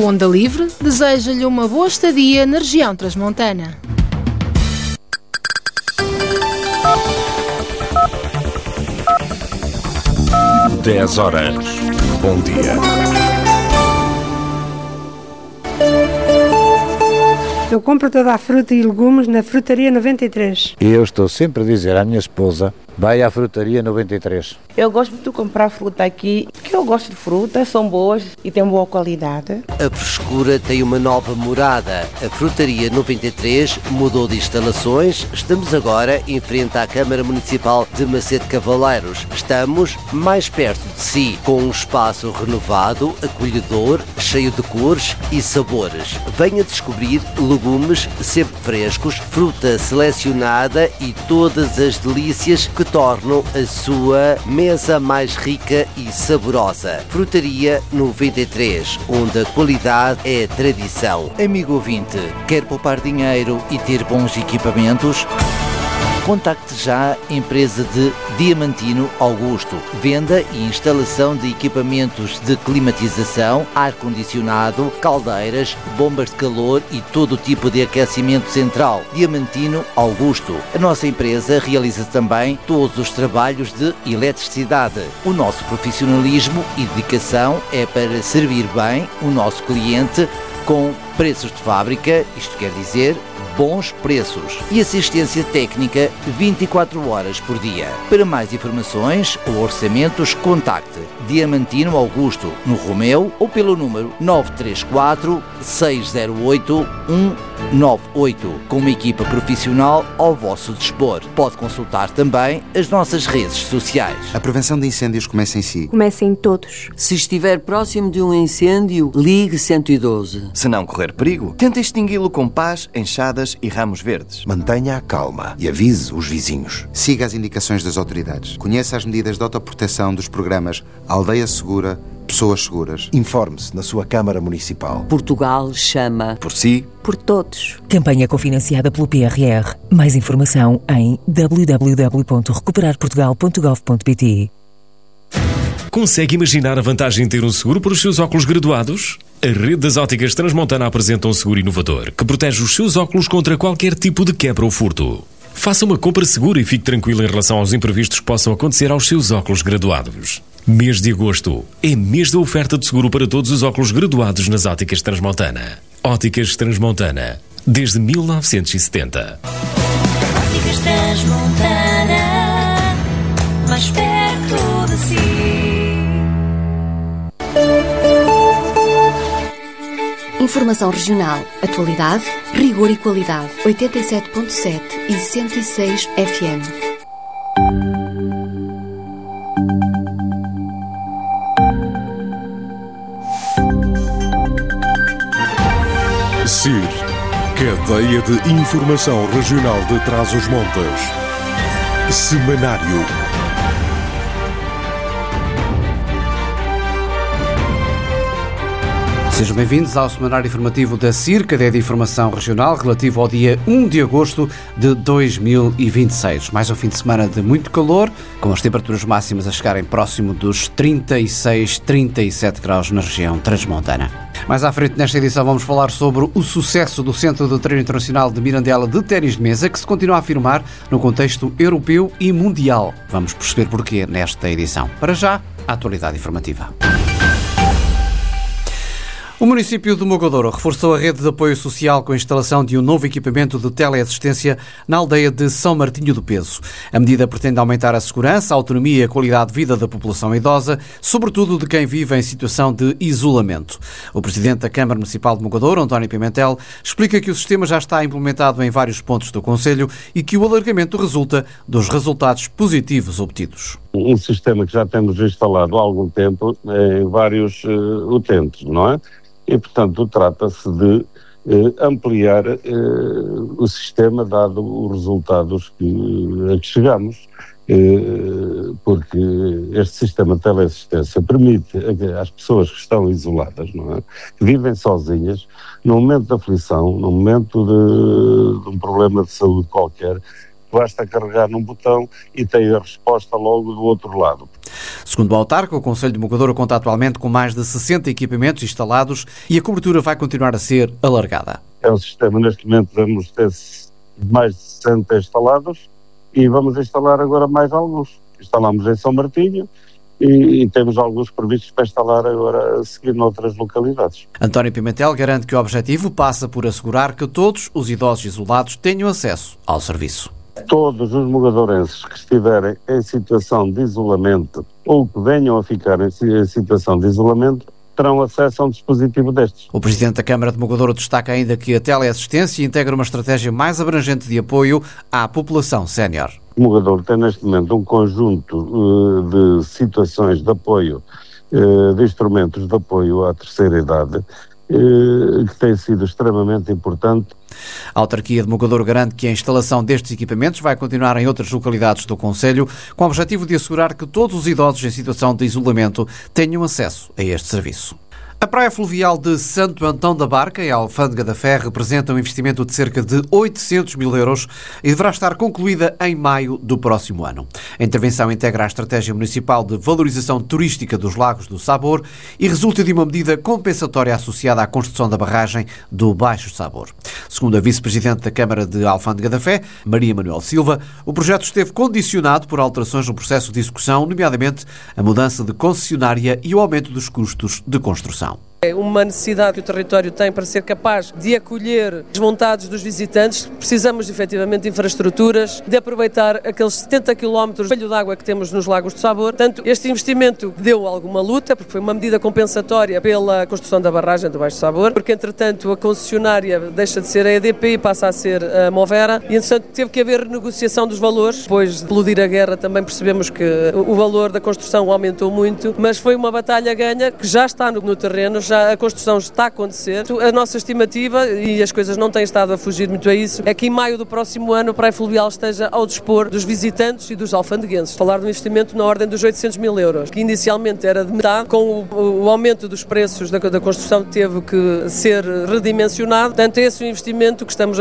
Onda Livre deseja-lhe uma boa estadia na região transmontana. Dez horas. Bom dia. Eu compro toda a fruta e legumes na Frutaria 93. E eu estou sempre a dizer à minha esposa, vai à Frutaria 93. Eu gosto de comprar fruta aqui, porque eu gosto de frutas, são boas e têm boa qualidade. A frescura tem uma nova morada. A Frutaria 93 mudou de instalações. Estamos agora em frente à Câmara Municipal de Macedo Cavaleiros. Estamos mais perto de si, com um espaço renovado, acolhedor, cheio de cores e sabores. Venha descobrir legumes sempre frescos, fruta selecionada e todas as delícias que tornam a sua mesa mais rica e saborosa. Frutaria 93, onde a qualidade é tradição. Amigo ouvinte, quer poupar dinheiro e ter bons equipamentos? Contacte já a empresa de Diamantino Augusto. Venda e instalação de equipamentos de climatização, ar-condicionado, caldeiras, bombas de calor e todo tipo de aquecimento central. Diamantino Augusto. A nossa empresa realiza também todos os trabalhos de eletricidade. O nosso profissionalismo e dedicação é para servir bem o nosso cliente com preços de fábrica, isto quer dizer bons preços e assistência técnica 24 horas por dia. Para mais informações ou orçamentos, contacte Diamantino Augusto no Romeu ou pelo número 934 608 198, com uma equipa profissional ao vosso dispor. Pode consultar também as nossas redes sociais. A prevenção de incêndios começa em si. Começa em todos. Se estiver próximo de um incêndio, ligue 112. Se não correr perigo, tente extingui-lo com pás, enxadas e ramos verdes. Mantenha a calma e avise os vizinhos. Siga as indicações das autoridades. Conheça as medidas de autoproteção dos programas Aldeia Segura, Pessoas Seguras. Informe-se na sua Câmara Municipal. Portugal chama. Por si. Por todos. Campanha cofinanciada pelo PRR. Mais informação em www.recuperarportugal.gov.pt. Consegue imaginar a vantagem de ter um seguro para os seus óculos graduados? A Rede das Óticas Transmontana apresenta um seguro inovador que protege os seus óculos contra qualquer tipo de quebra ou furto. Faça uma compra segura e fique tranquilo em relação aos imprevistos que possam acontecer aos seus óculos graduados. Mês de agosto é mês da oferta de seguro para todos os óculos graduados nas Óticas Transmontana. Óticas Transmontana, desde 1970. Óticas Transmontana, mais perto de si. Informação regional, atualidade, rigor e qualidade. 87.7 e 106 FM. CIR, Cadeia de Informação Regional de Trás-os-Montes. Semanário. Sejam bem-vindos ao semanário informativo da CIR, Cadeia de Informação Regional, relativo ao dia 1 de agosto de 2026. Mais um fim de semana de muito calor, com as temperaturas máximas a chegarem próximo dos 36, 37 graus na região transmontana. Mais à frente nesta edição vamos falar sobre o sucesso do Centro de Treino Internacional de Mirandela de Ténis de Mesa, que se continua a afirmar no contexto europeu e mundial. Vamos perceber porquê nesta edição. Para já, a atualidade informativa. O município de Mogadouro reforçou a rede de apoio social com a instalação de um novo equipamento de teleassistência na aldeia de São Martinho do Peso. A medida pretende aumentar a segurança, a autonomia e a qualidade de vida da população idosa, sobretudo de quem vive em situação de isolamento. O presidente da Câmara Municipal de Mogadouro, António Pimentel, explica que o sistema já está implementado em vários pontos do concelho e que o alargamento resulta dos resultados positivos obtidos. Um sistema que já temos instalado há algum tempo em vários utentes, não é? E, portanto, trata-se de ampliar o sistema, dado os resultados a que chegamos, porque este sistema de teleassistência permite às pessoas que estão isoladas, não é? Que vivem sozinhas, no momento de aflição, no momento de um problema de saúde qualquer, basta carregar num botão e tem a resposta logo do outro lado. Segundo o autarca, o Concelho de Mogadouro conta atualmente com mais de 60 equipamentos instalados e a cobertura vai continuar a ser alargada. É um sistema, neste momento vamos ter mais de 60 instalados e vamos instalar agora mais alguns. Instalamos em São Martinho e temos alguns previstos para instalar agora a seguir noutras localidades. António Pimentel garante que o objetivo passa por assegurar que todos os idosos isolados tenham acesso ao serviço. Todos os mogadourenses que estiverem em situação de isolamento ou que venham a ficar em situação de isolamento terão acesso a um dispositivo destes. O Presidente da Câmara de Mogadouro destaca ainda que a teleassistência integra uma estratégia mais abrangente de apoio à população sénior. O Mogadouro tem neste momento um conjunto de situações de apoio, de instrumentos de apoio à terceira idade, que tem sido extremamente importante. A autarquia de Mogadouro garante que a instalação destes equipamentos vai continuar em outras localidades do concelho, com o objetivo de assegurar que todos os idosos em situação de isolamento tenham acesso a este serviço. A praia fluvial de Santo Antão da Barca, em Alfândega da Fé, representa um investimento de cerca de 800 mil euros e deverá estar concluída em maio do próximo ano. A intervenção integra a estratégia municipal de valorização turística dos Lagos do Sabor e resulta de uma medida compensatória associada à construção da barragem do Baixo Sabor. Segundo a vice-presidente da Câmara de Alfândega da Fé, Maria Manuel Silva, o projeto esteve condicionado por alterações no processo de execução, nomeadamente a mudança de concessionária e o aumento dos custos de construção. É uma necessidade que o território tem para ser capaz de acolher as vontades dos visitantes. Precisamos, efetivamente, de infraestruturas, de aproveitar aqueles 70 km de espelho de água que temos nos Lagos do Sabor. Portanto, este investimento deu alguma luta, porque foi uma medida compensatória pela construção da barragem do Baixo Sabor, porque, entretanto, a concessionária deixa de ser a EDP e passa a ser a Movera, e, entretanto, teve que haver renegociação dos valores. Depois de eludir a guerra, também percebemos que o valor da construção aumentou muito, mas foi uma batalha ganha que já está no terreno, já a construção está a acontecer. A nossa estimativa, e as coisas não têm estado a fugir muito a isso, é que em maio do próximo ano a Praia Fluvial esteja ao dispor dos visitantes e dos alfandeguenses. Falar de um investimento na ordem dos 800 mil euros, que inicialmente era de metade, com o aumento dos preços da construção teve que ser redimensionado. Portanto, esse é o investimento que estamos